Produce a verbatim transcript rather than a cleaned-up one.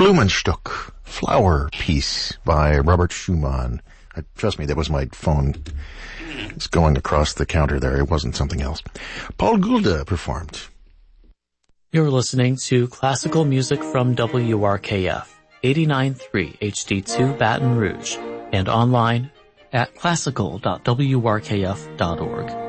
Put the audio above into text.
Blumenstock, Flower Piece by Robert Schumann. I, trust me, that was my phone. It's going across the counter there. It wasn't something else. Paul Gulda performed. You're listening to classical music from W R K F, eighty-nine point three H D two Baton Rouge, and online at classical dot w r k f dot org.